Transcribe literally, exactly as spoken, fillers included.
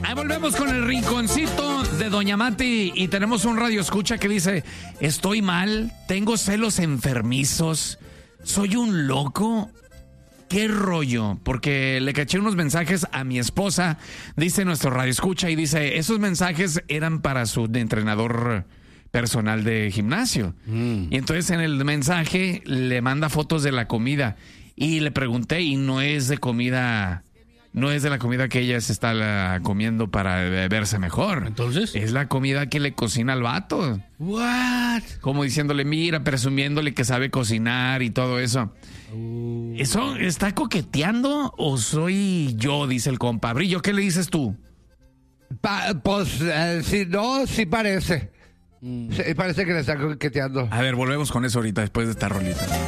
Ahí volvemos con el rinconcito de Doña Mati y tenemos un radio escucha que dice, estoy mal, tengo celos enfermizos, soy un loco. ¿Qué rollo? Porque le caché unos mensajes a mi esposa, dice nuestro radio escucha, y dice, esos mensajes eran para su entrenador personal de gimnasio. Mm. Y entonces en el mensaje le manda fotos de la comida y le pregunté, y no es de comida, no es de la comida que ella se está la, comiendo para verse mejor. ¿Entonces? Es la comida que le cocina al vato. What? Como diciéndole, mira, presumiéndole que sabe cocinar y todo eso. Uh. ¿Eso está coqueteando o soy yo? Dice el compa. Brillo, ¿qué le dices tú? Pa, pues, eh, si no, sí parece. Mm. Sí, parece que le está coqueteando. A ver, volvemos con eso ahorita después de esta rolita.